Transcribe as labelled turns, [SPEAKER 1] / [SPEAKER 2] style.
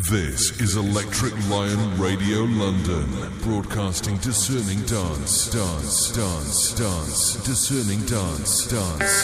[SPEAKER 1] This is Electric Lion Radio London, broadcasting discerning dance, discerning dance.